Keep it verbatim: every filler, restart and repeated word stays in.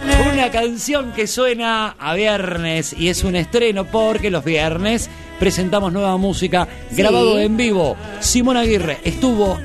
Una canción que suena a viernes y es un estreno porque los viernes presentamos nueva música Sí. grabado en vivo. Simón Aguirre estuvo